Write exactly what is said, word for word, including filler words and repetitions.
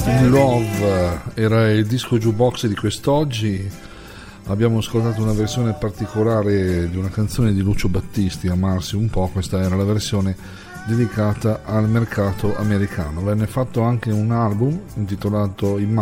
In Love era il disco jukebox di quest'oggi. Abbiamo ascoltato una versione particolare di una canzone di Lucio Battisti, Amarsi un po'. Questa era la versione dedicata al mercato americano. Venne fatto anche un album intitolato Immagini